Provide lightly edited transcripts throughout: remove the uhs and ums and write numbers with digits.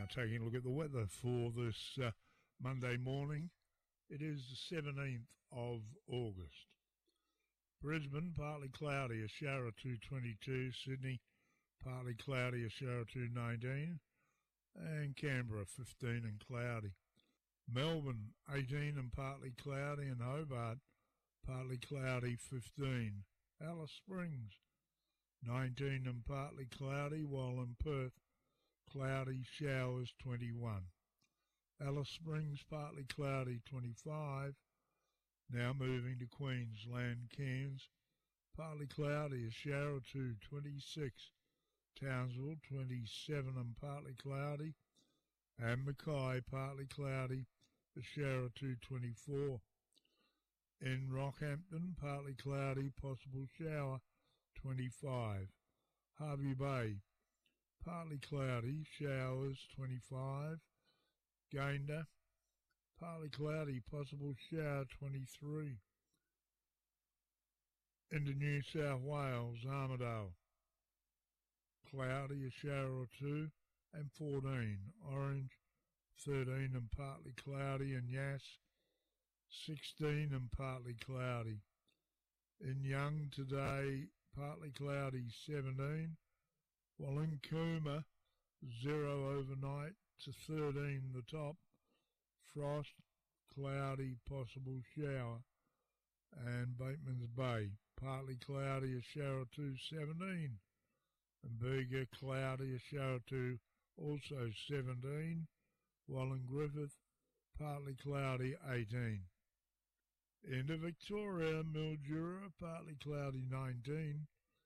taking a look at the weather for this Monday morning. It is the 17th of August. Brisbane, partly cloudy, a shower of 222. Sydney, partly cloudy, a shower of 219. And Canberra, 15 and cloudy. Melbourne, 18 and partly cloudy. And Hobart, partly cloudy, 15. Alice Springs, 19 and partly cloudy, while in Perth, cloudy, showers, 21. Alice Springs, partly cloudy, 25. Now moving to Queensland, Cairns, partly cloudy, a shower or two, 26. Townsville, 27 and partly cloudy. And Mackay, partly cloudy, a shower or two, 24. In Rockhampton, partly cloudy, possible shower, 25. Hervey Bay, partly cloudy, showers, 25. Gayndah, partly cloudy, possible shower, 23. Into New South Wales, Armidale, cloudy, a shower or two, and 14. Orange, 13 and partly cloudy, and Yass, 16 and partly cloudy. In Young today, partly cloudy, 17. While in Cooma, 0 overnight to 13 the top. Frost, cloudy, possible shower. And Bateman's Bay, partly cloudy, a shower or two, 17. And Bega, cloudy, a shower or two, also 17. While in Griffith, partly cloudy, 18. Into Victoria, Mildura, partly cloudy, 19.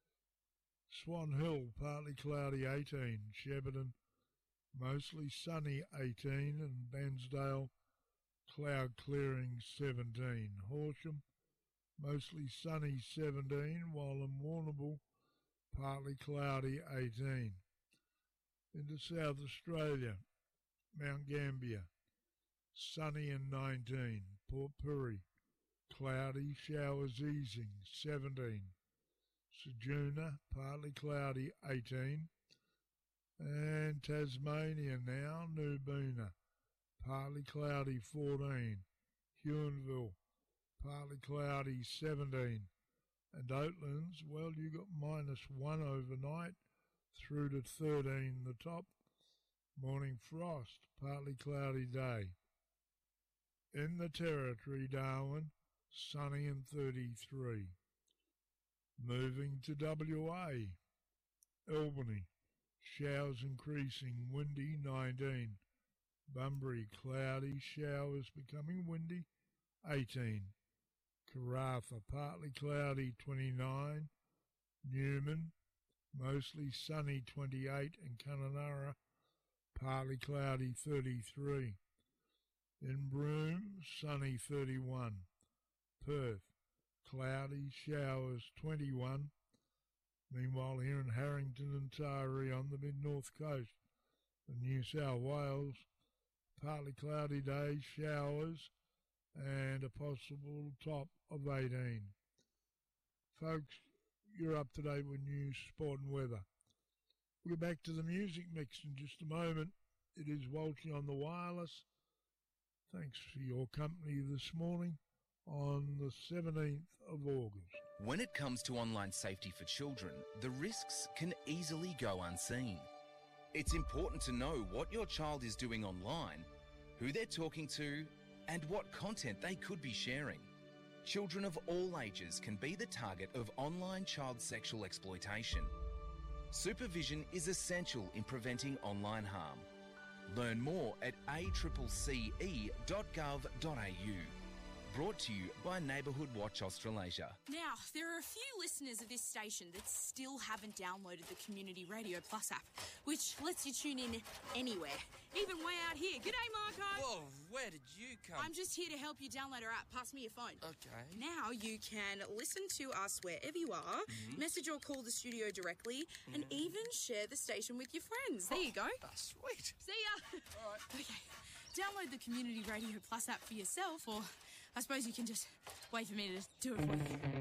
Swan Hill, partly cloudy, 18. Shepparton, mostly sunny, 18. And Bairnsdale, cloud clearing, 17. Horsham, mostly sunny, 17. While in Warrnambool, partly cloudy, 18. Into South Australia, Mount Gambier, sunny and 19. Port Pirie, cloudy, showers easing, 17. Ceduna, partly cloudy, 18. And Tasmania now, Nubina, partly cloudy, 14. Huonville, partly cloudy, 17. And Oatlands, well, you got -1 overnight through to 13 the top. Morning frost, partly cloudy day. In the Territory, Darwin, sunny and 33. Moving to WA, Albany, showers increasing, windy, 19. Bunbury, cloudy, showers becoming windy, 18. Karratha, partly cloudy, 29. Newman, mostly sunny, 28. And Kununurra, partly cloudy, 33. In Broome, sunny, 31. Perth, cloudy, showers, 21. Meanwhile, here in Harrington and Taree on the mid-north coast of New South Wales, partly cloudy day, showers, and a possible top of 18. Folks, you're up to date with news, sport and weather. We'll get back to the music mix in just a moment. It is Walshy on the wireless. Thanks for your company this morning on the 17th of August. When it comes to online safety for children, the risks can easily go unseen. It's important to know what your child is doing online, who they're talking to, and what content they could be sharing. Children of all ages can be the target of online child sexual exploitation. Supervision is essential in preventing online harm. Learn more at accce.gov.au. Brought to you by Neighbourhood Watch Australasia. Now, there are a few listeners of this station that still haven't downloaded the Community Radio Plus app, which lets you tune in anywhere, even way out here. G'day, Marco. Whoa, where did you come? I'm just here to help you download our app. Pass me your phone. Okay. Now you can listen to us wherever you are, message or call the studio directly, and even share the station with your friends. There you go. Oh, sweet. See ya. All right. Okay, download the Community Radio Plus app for yourself, or I suppose you can just wait for me to do it for you.